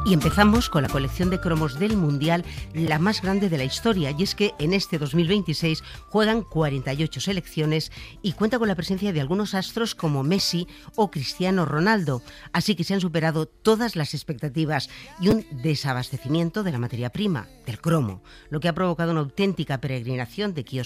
Y empezamos con la colección de cromos del Mundial, la más grande de la historia, y es que en este 2026 juegan 48 selecciones y cuenta con la presencia de algunos astros como Messi o Cristiano Ronaldo, así que se han superado todas las expectativas y un desabastecimiento de la materia prima, del cromo, lo que ha provocado una auténtica peregrinación de kioscos